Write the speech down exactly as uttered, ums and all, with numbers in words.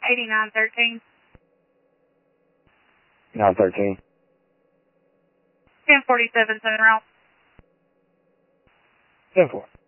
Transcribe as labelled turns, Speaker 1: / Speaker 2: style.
Speaker 1: eighty-nine thirteen.
Speaker 2: nine thirteen.
Speaker 1: ten forty-seven, seven route.
Speaker 2: ten four.